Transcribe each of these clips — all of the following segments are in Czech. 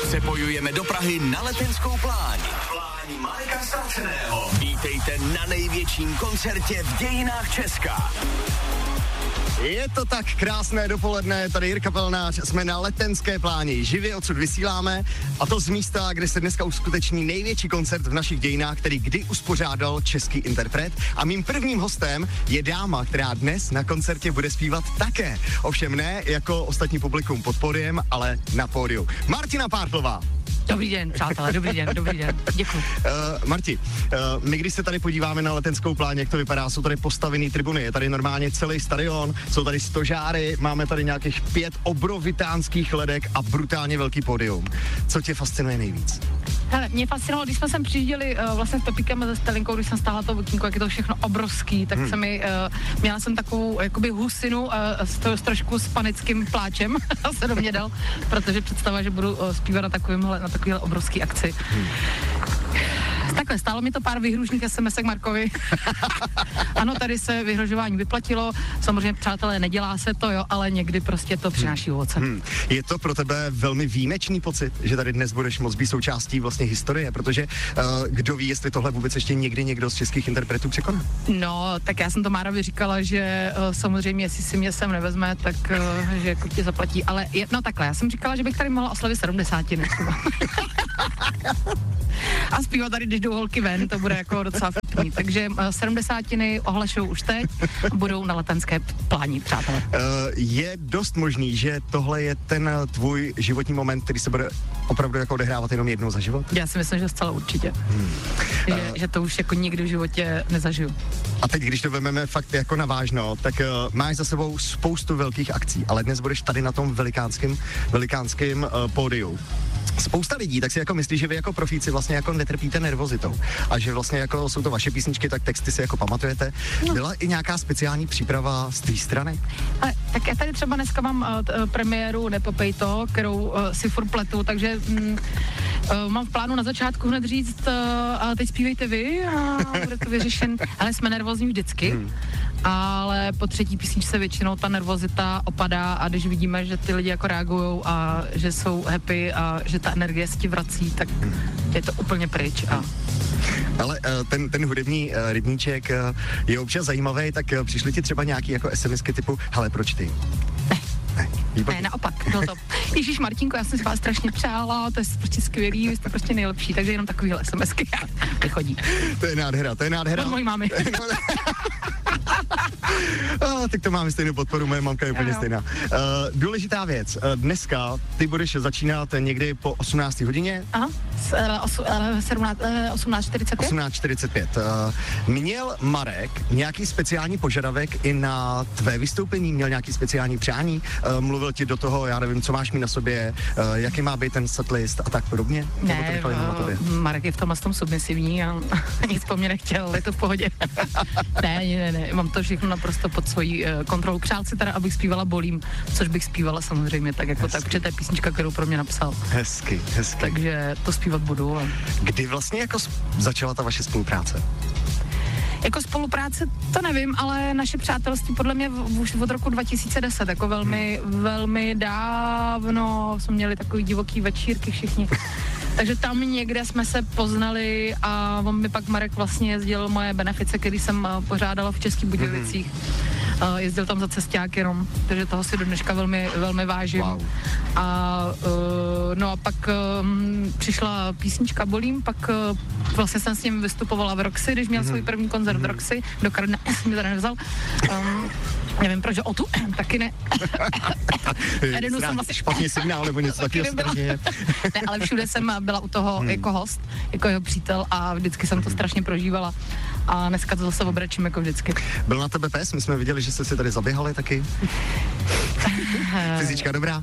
Přepojujeme do Prahy na Letenskou pláň. Pláň Mareka Straceného. Vítejte na největším koncertě v dějinách Česka. Je to tak krásné dopoledne, tady Jirka Pelnář, jsme na Letenské pláni, živě odsud vysíláme a to z místa, kde se dneska uskuteční největší koncert v našich dějinách, který kdy uspořádal český interpret a mým prvním hostem je dáma, která dnes na koncertě bude zpívat také. Ovšem ne jako ostatní publikum pod pódiem, ale na pódiu. Martina Pártlová. Dobrý den, přátelé, dobrý den, děkuji. Marti, my když se tady podíváme na Letenskou pláň, jak to vypadá, jsou tady postavený tribuny, je tady normálně celý stadion, jsou tady stožáry, máme tady nějakých 5 obrovitánských ledek a brutálně velký pódium. Co tě fascinuje nejvíc? Hele, mě fascinovalo, když jsme sem přijížděli vlastně s Pepíkem a se Stelinkou, když jsem stála to okýnko, jak je to všechno obrovský, tak měla jsem takovou jakoby husinu s trošku s panickým pláčem se do mě dal, protože představa, že budu zpívat na takovéhle obrovský akci. Takhle, stálo mi to pár výhružných SMS-ek Markovi. Ano, tady se vyhrožování vyplatilo. Samozřejmě, přátelé, nedělá se to, jo, ale někdy prostě to přináší ovoce. Je to pro tebe velmi výjimečný pocit, že tady dnes budeš moct být součástí vlastně historie, protože kdo ví, jestli tohle vůbec ještě někdy někdo z českých interpretů překoná? No, tak já jsem to Márovi říkala, že samozřejmě, jestli si mě sem nevezme, tak že jako tě zaplatí, ale no takhle, já jsem říkala, že bych tady mohla oslavit 70. A zpívat tady, když jdou holky ven, to bude jako docela vtipný. Takže 70. ohlašují už teď, budou na Letenské pláni, přátelé. Je dost možný, že tohle je ten tvůj životní moment, který se bude opravdu jako odehrávat jenom jednou za život? Já si myslím, že zcela určitě. Že to už jako nikdy v životě nezažiju. A teď, když to vezmeme fakt jako na vážno, tak máš za sebou spoustu velkých akcí, ale dnes budeš tady na tom velikánským pódiu. Spousta lidí tak si jako myslí, že vy jako profíci vlastně jako netrpíte nervozitou a že vlastně jako jsou to vaše písničky, tak texty si jako pamatujete. No. Byla i nějaká speciální příprava z té strany? Tak já tady třeba dneska mám premiéru Nepopej to, kterou si furt pletu, takže mám v plánu na začátku hned říct a teď zpívejte vy a bude to vyřešen, ale jsme nervózní vždycky. Ale po třetí písničce většinou ta nervozita opadá a když vidíme, že ty lidi jako reagujou a že jsou happy a že ta energie se ti vrací, tak je to úplně pryč. Ale ten hudební rybníček je občas zajímavý, tak přišly ti třeba nějaký jako SMSky typu, hele, proč ty? Ne, naopak, bylo to. Ježíš Martinko, já jsem si vás strašně přála, to je prostě skvělý, vy jste prostě nejlepší, takže jenom takovýhle SMSky vychodí. To je nádhera. Od mojí mámy. Tak to máme stejnou podporu, moje mamka je úplně stejná. Důležitá věc, dneska ty budeš začínat někdy po 18. hodině. Aha, 18:45. 18:45. Měl Marek nějaký speciální požadavek i na tvé vystoupení? Měl nějaký speciální přání? Mluvil ti do toho, já nevím, co máš mít na sobě, jaký má být ten setlist a tak podobně? Ne, Marek je v tom submisivní a nic po mně nechtěl, je to v pohodě. Ne, mám to všechno naprosto pod svojí kontrolou. Přál si teda, abych zpívala Bolím, což bych zpívala samozřejmě tak jako tak, protože to je písnička, kterou pro mě napsal. Hezky. Takže to zpívat budu. Kdy vlastně jako začala ta vaše spolupráce? Jako spolupráce, to nevím, ale naše přátelství podle mě už od roku 2010, jako velmi dávno jsme měli takový divoký večírky všichni. Takže tam někde jsme se poznali a on mi pak Marek vlastně jezdil moje benefice, který jsem pořádala v Českých Budějovicích. Jezdil tam za cesťák jenom, takže toho si do dneška velmi, velmi vážím. Wow. A no a pak přišla písnička Bolím, pak vlastně jsem s ním vystupovala v Roxy, když měl svůj první koncert v Roxy, do Karna mě tady nevzal. Nevím, proč o tu taky ne. Edenu jsem vlastně špatný signál nebo něco takového. Ne, ale všude jsem byla u toho jako host, jako jeho přítel a vždycky jsem to strašně prožívala. A dneska to zase obračím jako vždycky. Byl na tebe pes? My jsme viděli, že jste si tady zaběhali taky. Fyzička dobrá?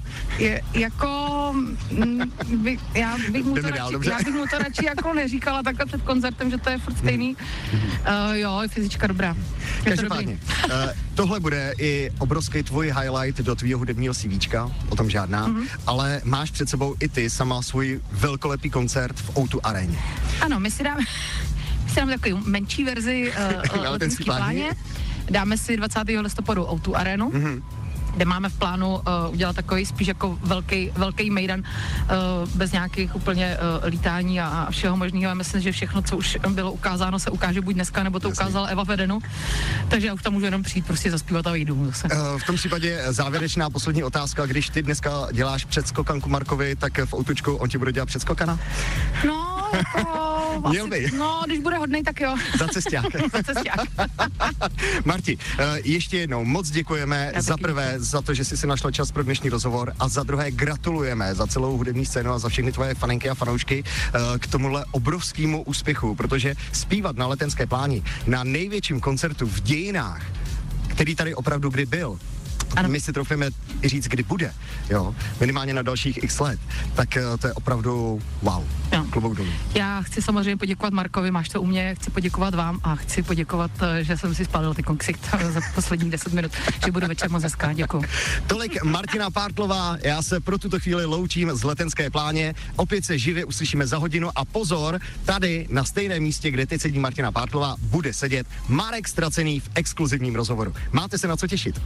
Já bych mu to radši jako neříkala takhle před koncertem, že to je furt stejný. Jo, fyzička dobrá. Každopádně, tohle bude i obrovský tvůj highlight do tvýho hudebního CVčka, o tom žádná, ale máš před sebou i ty sama svůj velkolepý koncert v O2 aréně. Ano, my si dáme takovou menší verzi Letenský pláně. Dáme si 20. listopadu O2 arénu. kde máme v plánu udělat takový spíš jako velký mejdan bez nějakých úplně lítání a všeho možného. Já myslím, že všechno, co už bylo ukázáno, se ukáže buď dneska, nebo to ukázala Eva Vedenu. Takže já už tam můžu jenom přijít, prostě zaspívat a vyjdu zase. V tom případě závěrečná poslední otázka. Když ty dneska děláš předskokanku Markovi, tak v outučku on ti bude dělat předskokana? No, jako... Měl by. No, když bude hodnej, tak jo. Za cesták. Za cesták. Marti, ještě jednou moc děkujeme za prvé za to, že jsi si našla čas pro dnešní rozhovor a za druhé gratulujeme za celou hudební scénu a za všechny tvoje faninky a fanoušky k tomuhle obrovskému úspěchu, protože zpívat na Letenské pláni na největším koncertu v dějinách, který tady opravdu kdy byl, ano. My si troufíme i říct, kdy bude, jo, minimálně na dalších x let, tak to je opravdu wow, klobouk dolů. Já chci samozřejmě poděkovat Markovi, máš to u mě, chci poděkovat vám a chci poděkovat, že jsem si spálil ty konksikt za posledních 10 minut, že budu večer moc hezká, děkuju. Tolik Martina Pártlová, já se pro tuto chvíli loučím z Letenské pláně, opět se živě uslyšíme za hodinu a pozor, tady na stejném místě, kde teď sedí Martina Pártlová, bude sedět Marek Stracený v exkluzivním rozhovoru. Máte se na co těšit.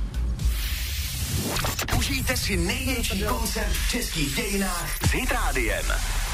Užijte si největší koncert v českých dějinách s Hit Rádiem.